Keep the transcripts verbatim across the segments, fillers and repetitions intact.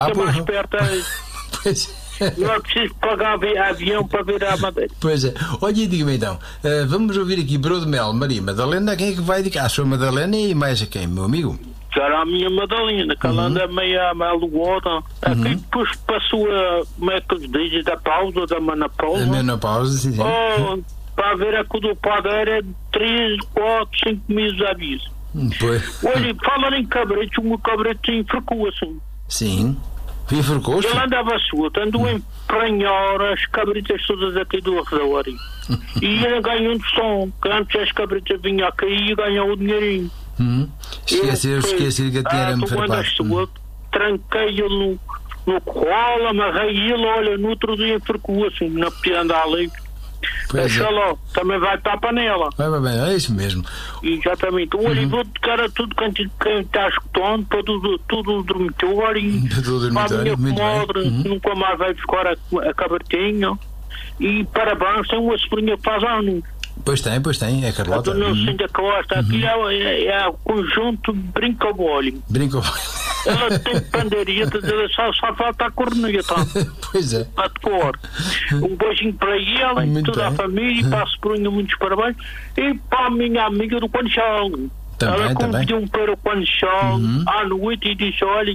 Ah, é mais pois. perto. Pois. Não é preciso pagar avi- avião para vir à Madeira. Pois é. Olha, diga-me então, eh, vamos ouvir aqui Brodo Mel, Maria Madalena, quem é que vai dedicar? A sua Madalena e mais a quem, meu amigo? Era a minha Madalena, que ela anda meio maluota. Aqui depois passou a, como é que se diz, da pausa, da A menopausa. menopausa, sim, sim. Oh, para ver a que o padeiro é de três, quatro, cinco meses a aviso. Pois. Olha, falando em cabritos, o meu cabrito enforcou assim. Sim. Enforcou-se? Ele andava solto, andou a empranhar as cabritas todas aqui do redor. E ele ganhou um som, que antes as cabritas vinham a cair e ganhou o dinheirinho. Hum. Esqueci, esqueci que a tinha me farpado. Tranquei ele no, no colo, amarrei ele, olha, no outro dia enforcou assim, na pianda ali. Deixa lá, também vai para a panela. Vai, vai bem, é isso mesmo. Exatamente. Olha, vou dedicar a tudo quem está escutando, para tudo, tudo o dormitório, Para todo o para a dormitório, minha muito comadre, bem. que nunca mais vai buscar a, a cabritinha. E parabéns, tem uma sobrinha que faz anos. Pois tem, pois tem, é A Carlota. dona Uhum. Lucinda Costa, aqui é, é, é o conjunto brinca-bolho. Brincou. Ela tem pandeireta, só, só falta a corneta. Pois é. A de cor. Um beijinho para ela e Muito toda bem. a família, e para a sobrinha, muitos parabéns. E para a minha amiga do Panchal. Também, Ela também. convidou-me para o Panchal Uhum. à noite e disse: olha,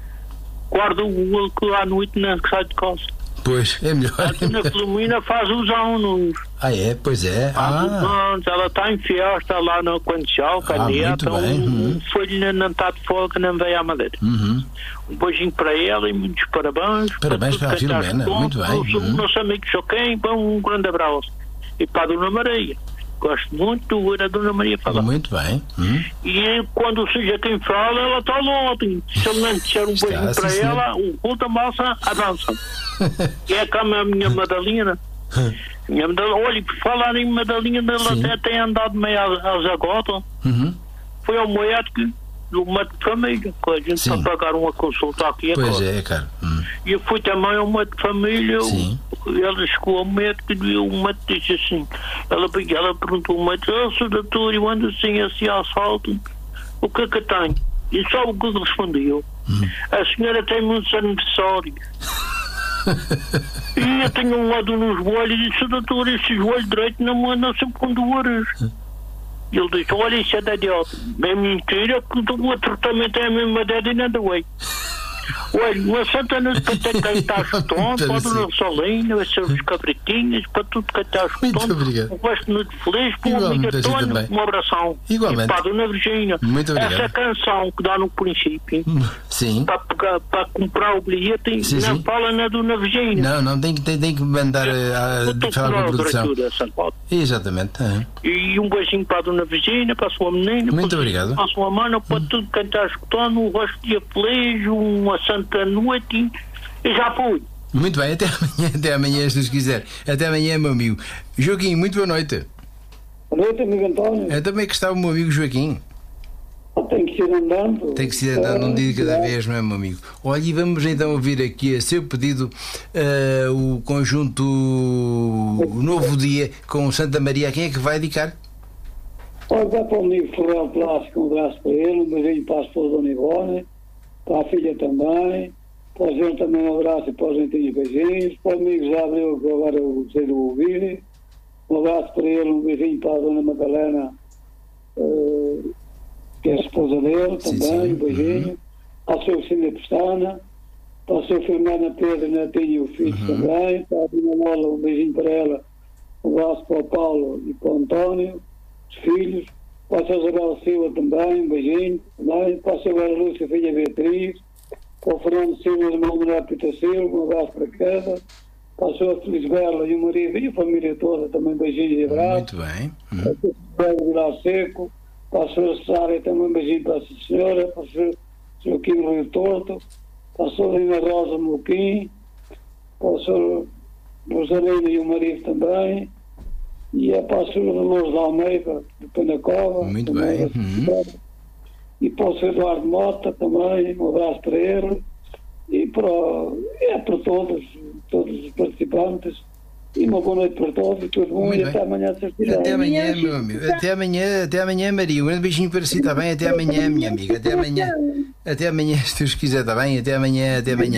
guarda o olho que à noite não sai de casa. Pois, é melhor. A dona Filomena faz os anos. Ah, é? Pois é. Faz os Ah, anos. Ela está em festa lá no Panchal, Ah, muito caneta. bem. Uhum. Um filho não está de folga, não veio à Madeira. uhum. Um beijinho para ela e muitos parabéns. Parabéns tudo para a quem está Filomena, escutando, muito bem. Nosso, Uhum. nosso amigo Joaquim, bom, um grande abraço. E para a Dona Maria. Gosto muito de ouvir a Dona Maria falar. Muito bem. Uhum. E quando seja quem fala, ela está lá. Se ele não disser um Está, beijinho sim, para senhor. ela, um puta massa, avança. E é como a minha Madalena. Minha Madalena, olha, por falar em Madalena, ela Sim. até tem andado meio às agotas. Uhum. Foi ao médico, do médico de família, que a gente Sim. para pagar uma consulta aqui Pois agora. é, cara. Uhum. E eu fui também ao médico de família. Sim. Ela chegou ao médico e o médico disse assim: ela, ela perguntou ao médico: oh, senhor doutor, eu ando assim, assim, assalto, o que é que tem? E sabe o que ele respondeu? Hum. A senhora tem muitos aniversários. E eu tenho um lado nos joelhos e disse: doutor, esse joelho direito não anda sempre com dores. E ele disse: olha, isso é da idiota. É mentira, que o tratamento é a mesma ideia e não doei. Olha, uma Santa Noite para ter quem está escutando, para a Dona Rosalina, para seus cabritinhos, para tudo quem está Muito escutando. obrigado. Um gosto de noite feliz, para o Igualmente amigo para si Antônio, também. um abração. Igualmente. E para a Dona Virgínia, Muito obrigado. essa canção que dá no princípio, Sim. para, pegar, para comprar o bilhete, Sim, não sim. fala na Dona Virgínia. Não, não, tem que, tem, tem que mandar eh, a, Eu estou falar com a com a produção. diretora, São Paulo. Exatamente. Uhum. E um beijinho para a Dona Virgínia, para a sua menina, Muito para, obrigado. para a sua mana, para tudo quem está escutando, um rosto de dia feliz, uma santa noite, e já fui. Muito bem, até amanhã, até amanhã, se Deus quiser. Até amanhã, meu amigo. Joaquim, muito boa noite. Boa noite, amigo António. É também que está o meu amigo Joaquim. Tem que ir andando. Tem que se andar num dia de cada vez, não é, meu amigo? Olha, e vamos então ouvir aqui a seu pedido eh, o conjunto o Novo Dia com Santa Maria. A quem é que vai dedicar? Olha, dá para o amigo Ferreira Plástico, um abraço para ele, um beijinho para a esposa Dona Ivone, para a filha também, para o João também um abraço e para os gentinhos beijinhos, para o amigo José Abreu, que agora eu gostei de ouvir, um abraço para ele, um beijinho para a Dona Madalena, eh, que é a esposa dele Sim, também, sim. um beijinho, Uhum. para a sua filha Pestana, para a sua Fernanda Pedro, Netinho e o filho Uhum. também, para a Dona Mola, um beijinho para ela, um abraço para o Paulo e para o António, os filhos, para a sua Isabel Silva também, um beijinho, também, para a sua Vera Lúcia, filha Beatriz, para o Fernando Silva, irmão Manuel Pita Silva, um abraço para cada, para a sua Felisbela e o marido e a família toda, também beijinhos e abraços. Muito bem. Para a sua Isabel Vilar Seco, para a sua Sária também um beijinho para a sua senhora, para o seu Joaquim Rio Torto, para a sua Lina Rosa Moquim, para a sua Rosalina e o marido também, e é para a sua Dolores de Almeida, de Penacova. Muito também, bem. Uhum. E para o seu Eduardo Mota também, um abraço para ele, e para, é para todos, todos os participantes, e uma boa noite para todos, e tudo bom, Muito e bem. até amanhã, se estiver. Até amanhã, meu amigo. Até amanhã, até amanhã, Maria. Um grande beijinho para si, está bem? Até amanhã, minha amiga. Até amanhã. Até amanhã, se Deus quiser, está bem? Até amanhã, até amanhã.